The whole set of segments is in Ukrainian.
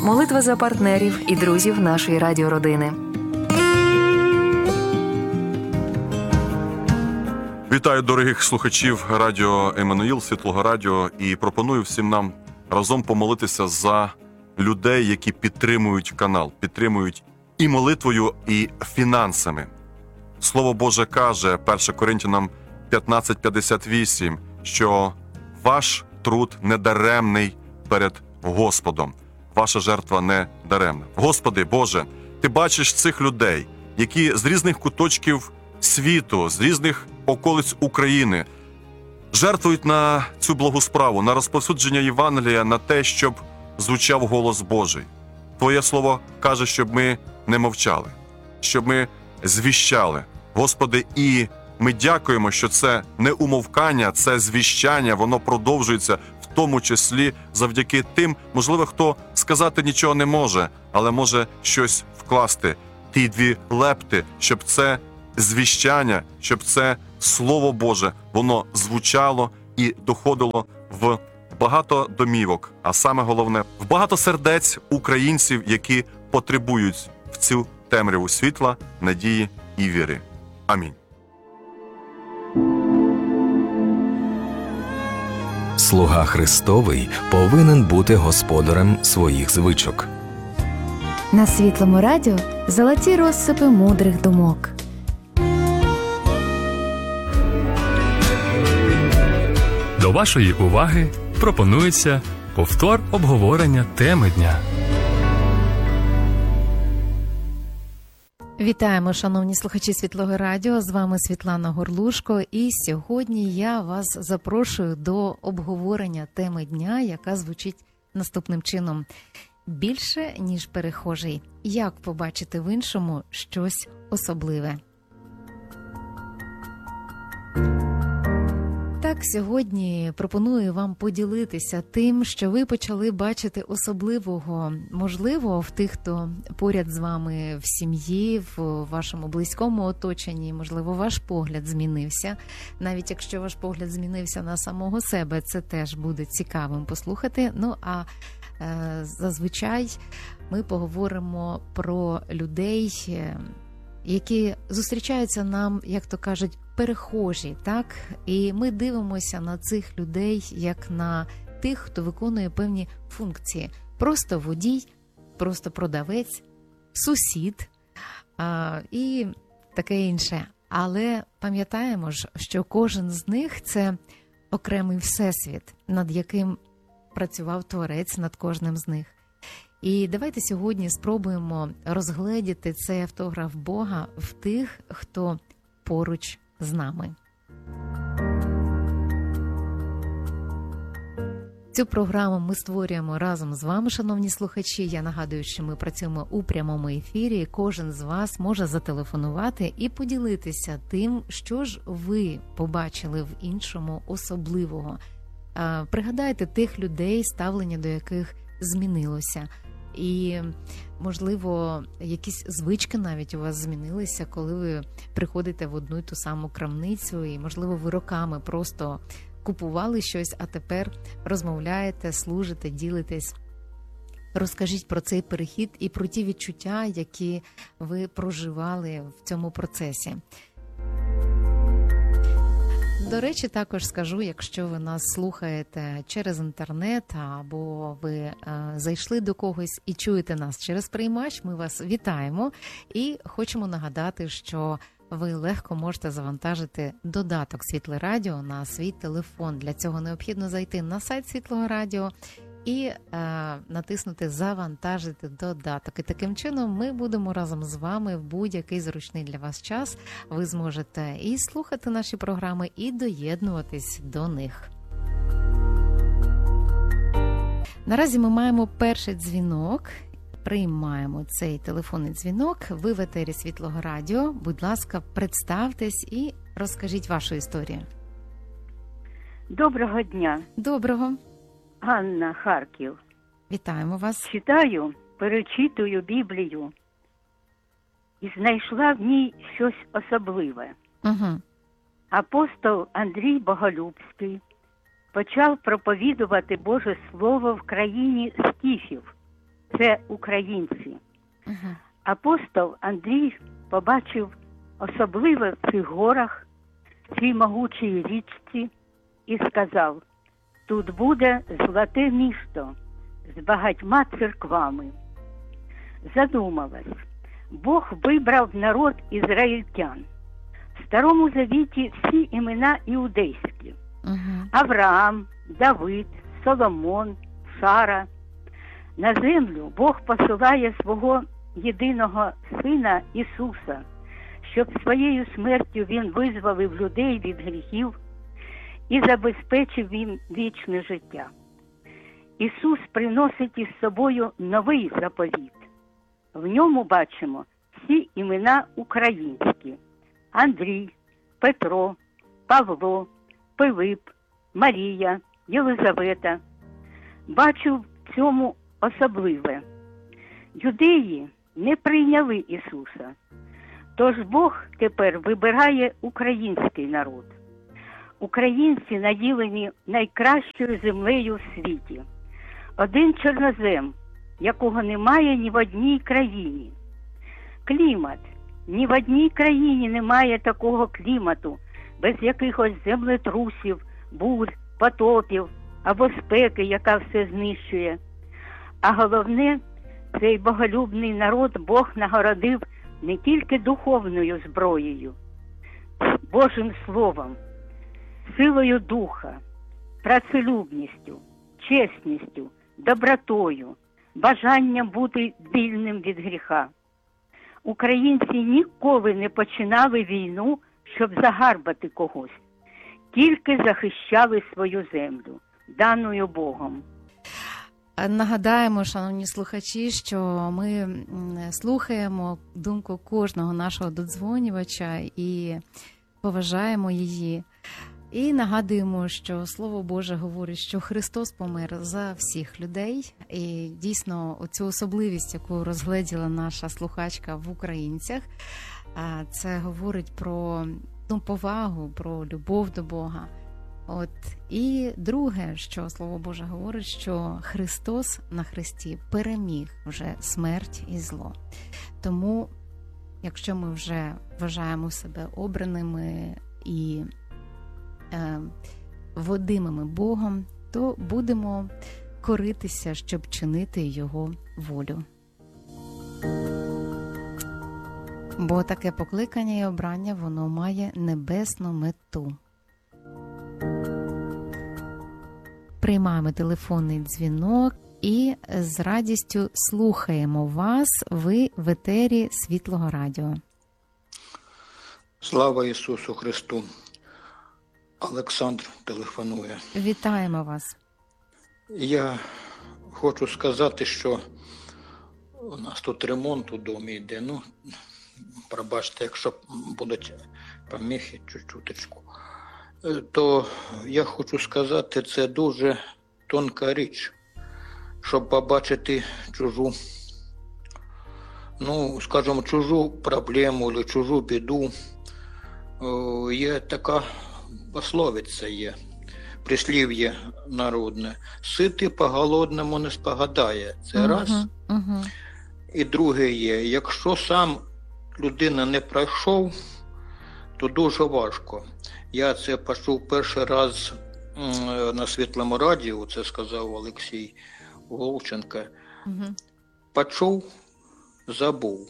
Молитва за партнерів і друзів нашої радіородини. Вітаю дорогих слухачів радіо Еммануїл, Світлого Радіо, і пропоную всім нам разом помолитися за людей, які підтримують канал, підтримують і молитвою, і фінансами. Слово Боже каже, 1 Коринтянам 15:58, що ваш труд недаремний перед Господом, ваша жертва не даремна. Господи, Боже, Ти бачиш цих людей, які з різних куточків світу, з різних околиць України жертвують на цю благу справу, на розповсюдження Євангелія, на те, щоб звучав голос Божий. Твоє слово каже, щоб ми не мовчали, щоб ми звіщали. Господи, і ми дякуємо, що це не умовкання, це звіщання, воно продовжується, в тому числі завдяки тим, можливо, хто сказати нічого не може, але може щось вкласти, ті дві лепти, щоб це звіщання, щоб це Слово Боже, воно звучало і доходило в багато домівок, а саме головне, в багато сердець українців, які потребують в цю темряву світла, надії і віри. Амінь. Слуга Христовий повинен бути господарем своїх звичок. На Світлому радіо золоті розсипи мудрих думок. До вашої уваги пропонується повтор обговорення теми дня. Вітаємо, шановні слухачі Світлого Радіо, з вами Світлана Горлушко, і сьогодні я вас запрошую до обговорення теми дня, яка звучить наступним чином. Більше, ніж перехожий. Як побачити в іншому щось особливе? Так, сьогодні пропоную вам поділитися тим, що ви почали бачити особливого, можливо, в тих, хто поряд з вами в сім'ї, в вашому близькому оточенні, можливо, ваш погляд змінився. Навіть якщо ваш погляд змінився на самого себе, це теж буде цікавим послухати. Ну, а зазвичай ми поговоримо про людей, які зустрічаються нам, як то кажуть, перехожі, так? І ми дивимося на цих людей, як на тих, хто виконує певні функції. Просто водій, просто продавець, сусід і таке інше. Але пам'ятаємо ж, що кожен з них – це окремий всесвіт, над яким працював Творець, над кожним з них. І давайте сьогодні спробуємо розгледіти цей автограф Бога в тих, хто поруч з нами. Цю програму ми створюємо разом з вами, шановні слухачі. Я нагадую, що ми працюємо у прямому ефірі. Кожен з вас може зателефонувати і поділитися тим, що ж ви побачили в іншому особливого. Пригадайте тих людей, ставлення до яких змінилося. І, можливо, якісь звички навіть у вас змінилися, коли ви приходите в одну й ту саму крамницю, і, можливо, ви роками просто купували щось, а тепер розмовляєте, служите, ділитесь. Розкажіть про цей перехід і про ті відчуття, які ви проживали в цьому процесі. До речі, також скажу, якщо ви нас слухаєте через інтернет або ви зайшли до когось і чуєте нас через приймач, ми вас вітаємо і хочемо нагадати, що ви легко можете завантажити додаток Світле Радіо на свій телефон. Для цього необхідно зайти на сайт Світлого Радіо і натиснути «Завантажити додаток». І таким чином ми будемо разом з вами в будь-який зручний для вас час. Ви зможете і слухати наші програми, і доєднуватись до них. Наразі ми маємо перший дзвінок. Приймаємо цей телефонний дзвінок. Ви в етері Світлого Радіо. Будь ласка, представтесь і розкажіть вашу історію. Доброго дня. Доброго. Ганна, Харків. Вітаємо вас. Читаю, перечитую Біблію і знайшла в ній щось особливе. Угу. Апостол Андрій Боголюбський почав проповідувати Боже Слово в країні скіфів, це українці. Мгм. Апостол Андрій побачив особливе в цих горах, в цій могучій річці, і сказав: тут буде золоте місто з багатьма церквами. Задумалась. Бог вибрав народ ізраїльтян. В Старому Завіті всі імена іудейські. Мгм. Авраам, Давид, Соломон, Сара. На землю Бог посилає свого єдиного Сина Ісуса, щоб своєю смертю Він визволив людей від гріхів і забезпечив їм вічне життя. Ісус приносить із собою новий заповіт. В ньому бачимо всі імена українські: Андрій, Петро, Павло, Пилип, Марія, Єлизавета. Бачу в цьому особливе. Юдеї не прийняли Ісуса, тож Бог тепер вибирає український народ. Українці наділені найкращою землею в світі. Один чорнозем, якого немає ні в одній країні. Клімат. Ні в одній країні немає такого клімату, без якихось землетрусів, бурь, потопів або спеки, яка все знищує. А головне, цей боголюбний народ Бог нагородив не тільки духовною зброєю, Божим Словом, силою духа, працелюбністю, чесністю, добротою, бажанням бути вільним від гріха. Українці ніколи не починали війну, щоб загарбати когось, тільки захищали свою землю, даною Богом. Нагадаємо, шановні слухачі, що ми слухаємо думку кожного нашого додзвонювача і поважаємо її. І нагадуємо, що Слово Боже говорить, що Христос помер за всіх людей. І дійсно оцю особливість, яку розгледіла наша слухачка в українцях, це говорить про повагу, про любов до Бога. От. І друге, що Слово Боже говорить, що Христос на хресті переміг вже смерть і зло. Тому, якщо ми вже вважаємо себе обраними і водимими Богом, то будемо коритися, щоб чинити Його волю. Бо таке покликання і обрання, воно має небесну мету. Приймаємо телефонний дзвінок і з радістю слухаємо вас. Ви в етері Світлого Радіо. Слава Ісусу Христу! Олександр телефонує. Вітаємо вас. Я хочу сказати, що у нас тут ремонт у домі йде. Ну, пробачте, якщо будуть поміхи чуть-чуточку. То я хочу сказати, це дуже тонка річ, щоб побачити чужу, ну, скажімо, чужу проблему або чужу біду. Є така пословиця є, прислів'я народне: ситий по голодному не спогадає. Це раз. І друге є, якщо сам людина не пройшов, то дуже важко. Я це почув перший раз на Світлому радіо, це сказав Олексій Голченко. Почув, забув,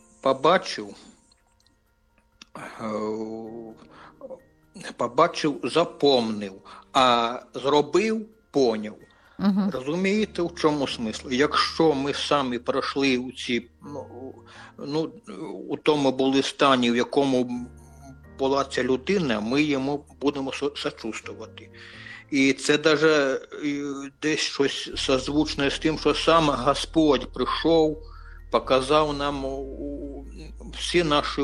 побачив, запомнив, а зробив, поняв. Розумієте, в чому смисл? Якщо ми самі пройшли у тому були стані, в якому була ця людина, ми йому будемо сочувствувати. І це навіть десь щось созвучне з тим, що сам Господь прийшов, показав нам всі наші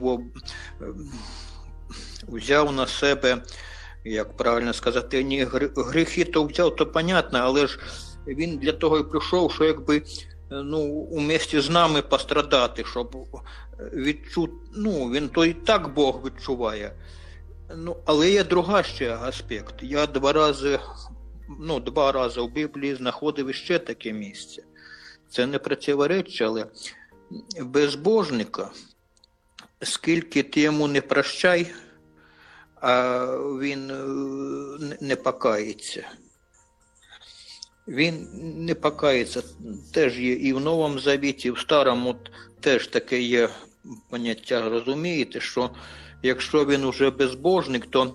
взяв на себе, як правильно сказати, ні, гріхи то взяв, то понятно, але ж він для того і прийшов, що якби вместе з нами пострадати, щоб відчути, він то і так Бог відчуває. Але є другий ще аспект. Я два рази в Біблії знаходив іще таке місце. це не противоречить, але безбожника, скільки ти йому не прощай, а він не покається. Він не покається. Теж є і в Новому Завіті, і в Старому теж таке є поняття, розумієте, що якщо він уже безбожник, то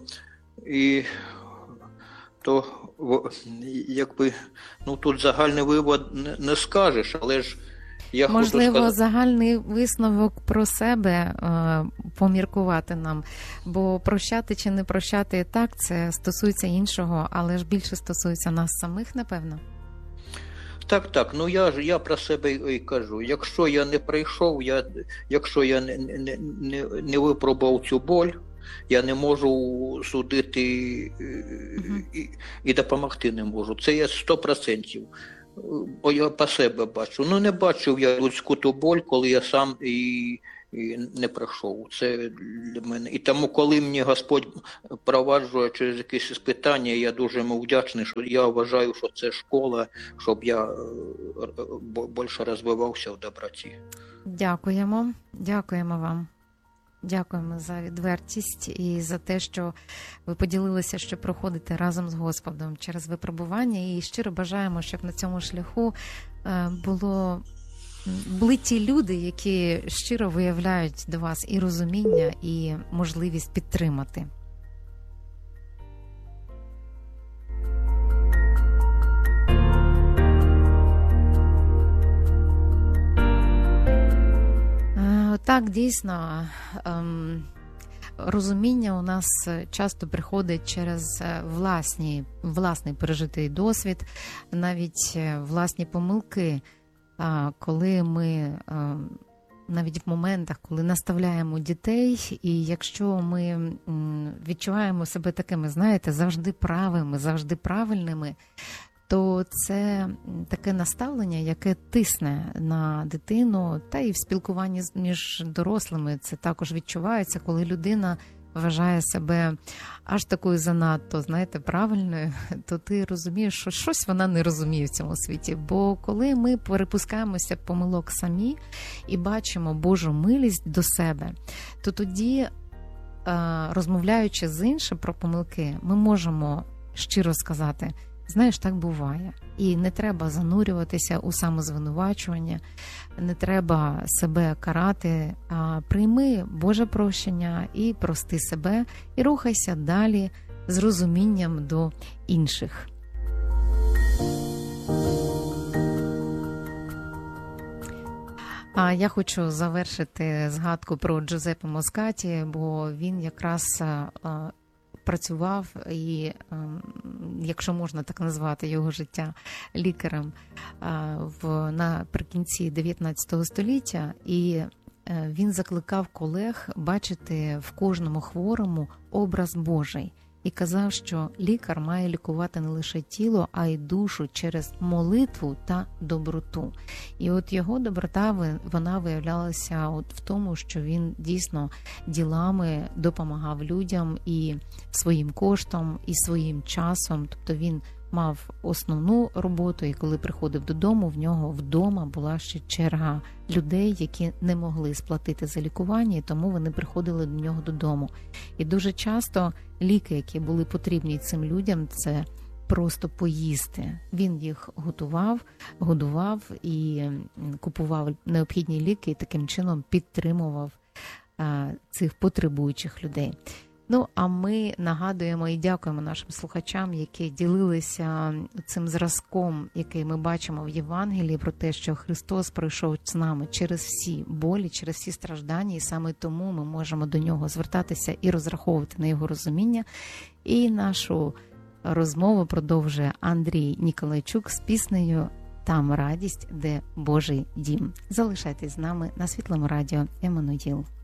якби, ну тут загальний вивод не скажеш, але ж я можливо, хочу сказати... загальний висновок про себе поміркувати нам, бо прощати чи не прощати, так, це стосується іншого, але ж більше стосується нас самих, напевно. Так, ну я про себе і кажу. Якщо я не прийшов, якщо я не випробував цю боль, я не можу судити і допомогти не можу. Це я 100%. Бо я по себе бачу. Ну не бачив я людську ту боль, коли я сам і не пройшов. Це для мене. І тому, коли мені Господь проваджує через якісь іспитання, я дуже йому вдячний, що я вважаю, що це школа, щоб я більше розвивався в доброті. Дякуємо вам. Дякуємо за відвертість і за те, що ви поділилися, що проходите разом з Господом через випробування. І щиро бажаємо, щоб на цьому шляху були ті люди, які щиро виявляють до вас і розуміння, і можливість підтримати. Так, дійсно, розуміння у нас часто приходить через власний пережитий досвід, навіть власні помилки, коли ми навіть в моментах, коли наставляємо дітей, і якщо ми відчуваємо себе такими, знаєте, завжди правими, завжди правильними, то це таке наставлення, яке тисне на дитину, та і в спілкуванні між дорослими це також відчувається, коли людина вважає себе аж такою занадто, знаєте, правильною, то ти розумієш, що щось вона не розуміє в цьому світі. Бо коли ми перепускаємося помилок самі і бачимо Божу милість до себе, то тоді, розмовляючи з іншим про помилки, ми можемо щиро сказати: знаєш, так буває. І не треба занурюватися у самозвинувачування, не треба себе карати, а прийми Боже прощення і прости себе, і рухайся далі з розумінням до інших. А я хочу завершити згадку про Джузеппе Москаті, бо він якраз працював і, якщо можна так назвати його життя, лікарем наприкінці 19 століття, і він закликав колег бачити в кожному хворому образ Божий. І казав, що лікар має лікувати не лише тіло, а й душу через молитву та доброту. І от його доброта, вона виявлялася в тому, що він дійсно ділами допомагав людям і своїм коштом, і своїм часом. Тобто він мав основну роботу, і коли приходив додому, в нього вдома була ще черга людей, які не могли сплатити за лікування, і тому вони приходили до нього додому. І дуже часто ліки, які були потрібні цим людям, це просто поїсти. Він їх годував і купував необхідні ліки, і таким чином підтримував цих потребуючих людей. Ну, а ми нагадуємо і дякуємо нашим слухачам, які ділилися цим зразком, який ми бачимо в Євангелії, про те, що Христос пройшов з нами через всі болі, через всі страждання, і саме тому ми можемо до нього звертатися і розраховувати на його розуміння. І нашу розмову продовжує Андрій Ніколайчук з піснею «Там радість, де Божий дім». Залишайтесь з нами на Світлому радіо Еммануїл.